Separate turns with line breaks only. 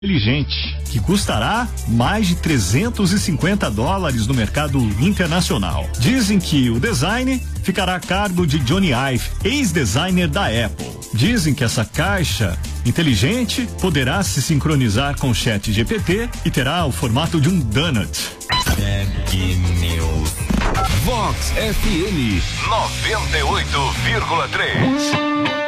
inteligente, que custará mais de $350 no mercado internacional. Dizem que o design ficará a cargo de Johnny Ive, ex-designer da Apple. Dizem que essa caixa inteligente poderá se sincronizar com o ChatGPT e terá o formato de um donut.
Tech News. Vox FM 98,3.